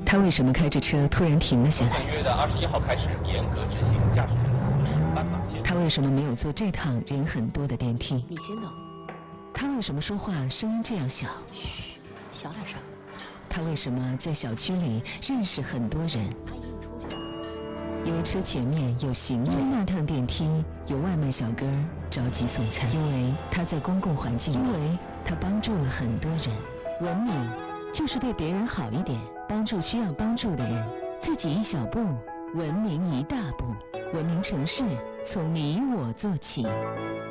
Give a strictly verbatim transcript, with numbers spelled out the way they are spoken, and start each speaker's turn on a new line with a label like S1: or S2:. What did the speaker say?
S1: 他为什么开着车突然停了下来？
S2: 本月的二十一号开始严格执行驾驶人的斑马线。
S1: 他为什么没有坐这趟人很多的电梯？
S3: 你先走。
S1: 他为什么说话声音这样小？
S3: 嘘，小点声。
S1: 他为什么在小区里认识很多人？
S3: 阿姨，你出去吧。
S1: 因为车前面有行人，因为那趟电梯有外卖小哥着急送餐，因为他在公共环境，因为他帮助了很多人。文明就是对别人好一点，帮助需要帮助的人，自己一小步，文明一大步。文明城市从你我做起。